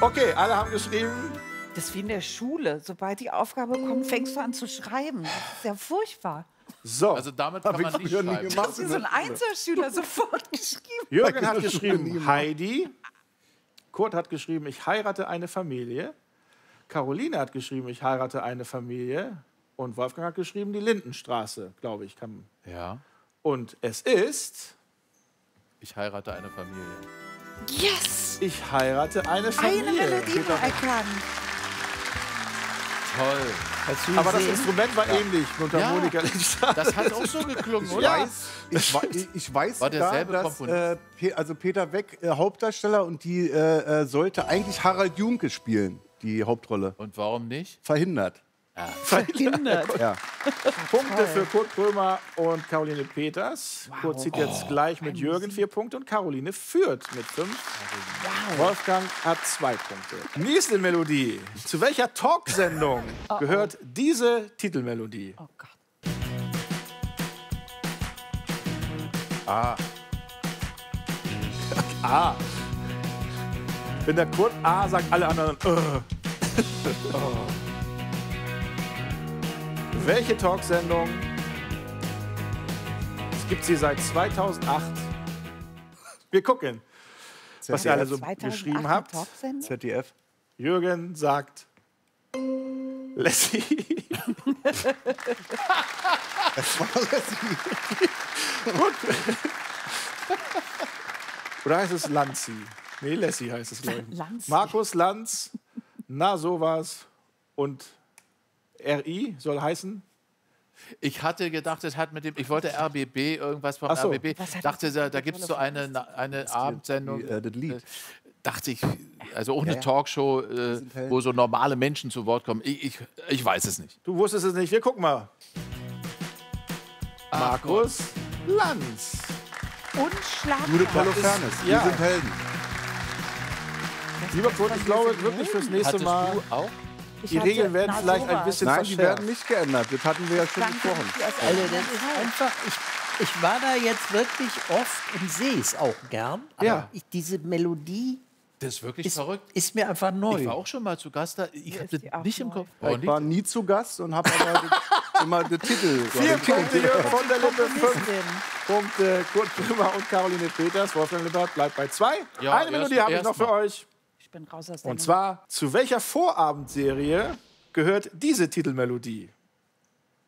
Okay, alle haben geschrieben. Das ist wie in der Schule. Sobald die Aufgabe kommt, fängst du an zu schreiben. Das ist ja furchtbar. So, Also damit kann man nicht schreiben. Das ist wie so ein Einzelschüler sofort geschrieben. Jürgen hat geschrieben Heidi. Kurt hat geschrieben, ich heirate eine Familie. Caroline hat geschrieben, ich heirate eine Familie. Und Wolfgang hat geschrieben, die Lindenstraße, glaube ich. Ja, Und es ist... ich heirate eine Familie. Yes! Ich heirate eine Eine Familie. Melodie nur erkannt. Toll. Aber das Instrument war ähnlich. Mundharmonika, Lindenstraße. Das hat auch so geklungen, Ja. oder? Ich weiß War sogar, derselbe dass Komponist? also Peter Weck Hauptdarsteller und die sollte eigentlich Harald Junke spielen, die Hauptrolle. Und warum nicht? Verhindert. Verhindert. Ja. Punkte für Kurt Krömer und Caroline Peters. Kurt zieht jetzt gleich mit Jürgen 4 Punkte und Caroline führt mit 5. Wolfgang hat 2 Punkte. Nächste Melodie. Zu welcher Talksendung gehört diese Titelmelodie? Oh Gott. A. Wenn der Kurt A sagt, alle anderen Welche Talksendung? Es gibt sie seit 2008. Wir gucken, was ihr alle so 2008 geschrieben habt. Talksendung? ZDF. Jürgen sagt Lassie. Das war Lassie. Oder heißt es Lanzi? Nee, Lassie heißt es, glaube ich. Lanzi. Markus Lanz, na sowas und RI soll heißen. Ich hatte gedacht, es hat mit dem. Ich wollte RBB, irgendwas vom Ach so. RBB. Was hat Dachte, das da gibt es so eine Abendsendung. Das Lied. Dachte ich, also auch eine Talkshow, wo so normale Menschen zu Wort kommen. Ich weiß es nicht. Du wusstest es nicht, wir gucken mal. Markus Lanz. Und Schlager. Judith Holofernes. ja. Wir sind Helden. Lieber Kurt, ich glaube wirklich fürs nächste Hattest Mal, du auch? die Regeln werden vielleicht ein bisschen Nein, die werden verschärft. nicht geändert. Das hatten wir ja schon besprochen. Also das ist einfach, ich war da jetzt wirklich oft und sehe es auch gern. Aber Ja. diese Melodie Das ist wirklich ist, verrückt. ist mir einfach neu. Ich war auch schon mal zu Gast da. Ich habe ist die das auch nicht im neu. Kopf. Ich war nie zu Gast und habe aber immer den Titel. 4 Punkte Jürgen von der Lippe, 5 Komponistin. Punkte Kurt Krömer und Caroline Peters. Wolfgang Lippert bleibt bei 2. Ja, Eine Melodie habe ich noch für euch. Ich bin raus aus der Und zwar, zu welcher Vorabendserie gehört diese Titelmelodie?